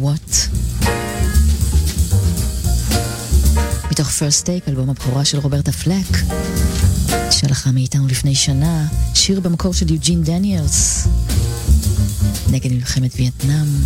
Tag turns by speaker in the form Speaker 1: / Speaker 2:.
Speaker 1: What. מתוך First Take, אלבום הבכורה של רוברטה פלק, שלחה מאיתנו לפני שנה, שיר במקור של יוג'ין דניאלס, נגד מלחמת וייטנאם.